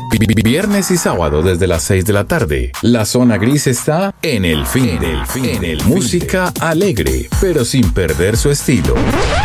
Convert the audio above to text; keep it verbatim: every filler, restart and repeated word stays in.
Viernes y sábado desde las seis de la tarde. La zona gris está en el fin, en el fin, en el música alegre, pero sin perder su estilo.